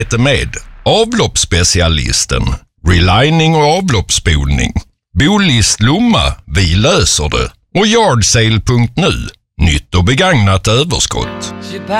med avloppsspecialisten, relining och avloppsspolning. Bolist Lomma, vi löser det. Och Yardsale.nu, nytt och begagnat överskott.